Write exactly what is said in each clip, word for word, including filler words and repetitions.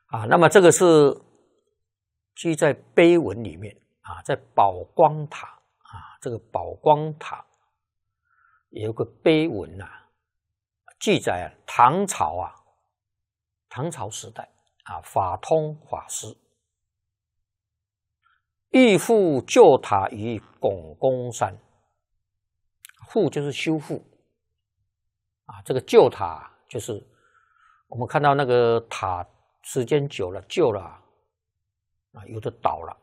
啊，那么这个是记在碑文里面啊，在宝光塔啊，这个宝光塔有个碑文呐、啊，记载啊，唐朝啊，唐朝时代啊，法通法师欲复旧塔于拱公山，复就是修复啊，这个旧塔就是我们看到那个塔。时间久了，旧了啊，有的倒了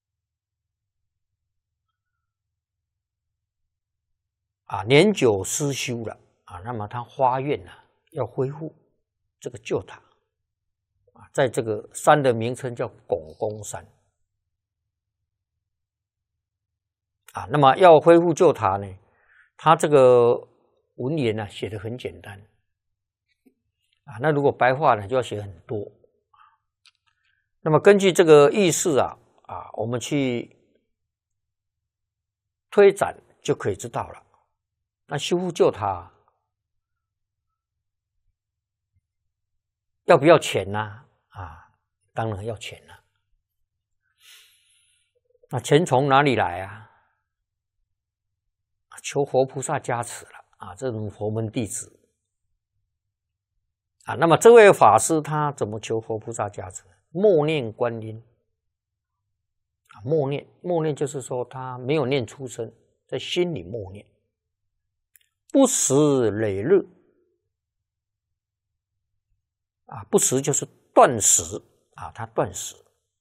啊，年久失修了啊，那么它发愿呢、啊，要恢复这个旧塔啊，在这个山的名称叫拱公山啊，那么要恢复旧塔呢，它这个文言呢、啊、写得很简单啊，那如果白话呢就要写很多。那么根据这个意思啊啊，我们去推展就可以知道了。那修复旧塔要不要钱呢？啊，当然要钱了。那钱从哪里来啊？求佛菩萨加持了啊，这种佛门弟子啊。那么这位法师他怎么求佛菩萨加持？默念观音啊，默念默念就是说他没有念出声，在心里默念，不时累日啊，不时就是断食啊，他断食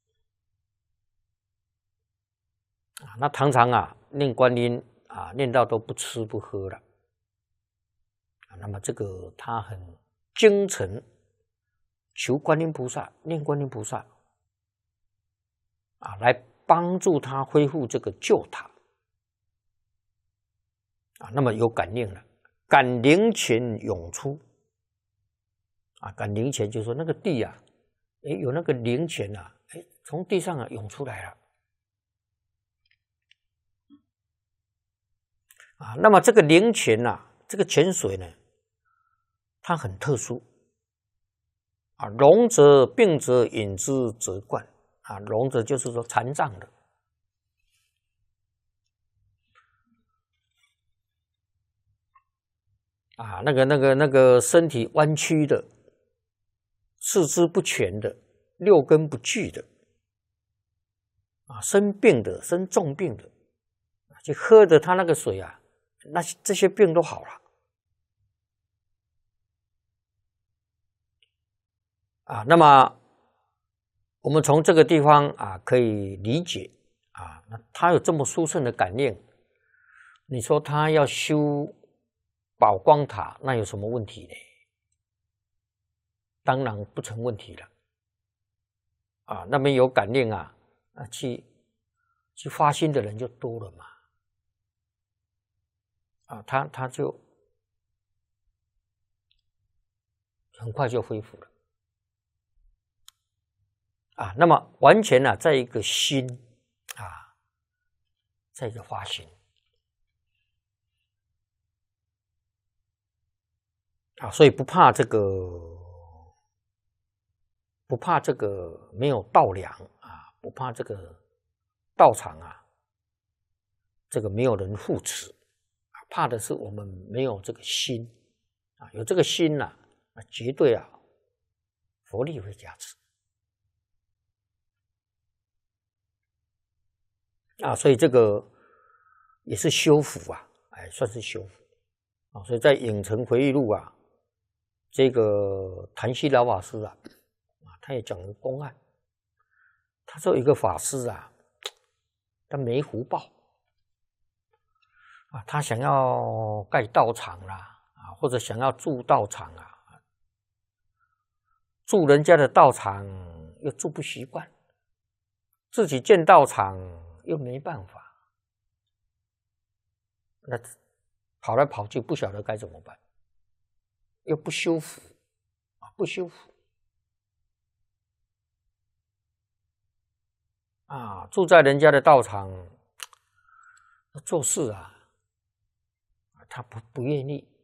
啊，那常常啊念观音啊，念到都不吃不喝了啊，那么这个他很精诚。求观音菩萨，念观音菩萨啊，来帮助他恢复这个旧塔啊。那么有感应了，感灵泉涌出啊，感灵泉就是说那个地啊，哎，有那个灵泉啊，哎，从地上啊涌出来了啊。那么这个灵泉啊，这个泉水呢，它很特殊。啊，聋者、病者饮之则灌啊，聋者就是说残障的啊，那个、那个、那个身体弯曲的、四肢不全的、六根不具的啊，生病的、生重病的，就喝着他那个水啊，那这些病都好了。啊，那么我们从这个地方啊可以理解啊，那他有这么殊胜的感应，你说他要修宝光塔，那有什么问题呢？当然不成问题了啊，那边有感应啊，啊去去发心的人就多了嘛，啊，他他就很快就恢复了。啊，那么完全呢、啊，在一个心啊，在一个发心啊，所以不怕这个，不怕这个没有道粮啊，不怕这个道场啊，这个没有人护持啊，怕的是我们没有这个心啊，有这个心呐、啊，那绝对啊，佛力会加持。啊，所以这个也是修福啊，哎，算是修福啊。所以在《影城回忆录》啊，这个谭希老法师啊，啊，他也讲了公案。他说一个法师啊，他没福报啊，他想要盖道场啦，啊，或者想要住道场啊，住人家的道场又住不习惯，自己建道场又没办法。那跑来跑去不晓得该怎么办，又不修福啊，不修福啊，住在人家的道场做事啊，他不不愿意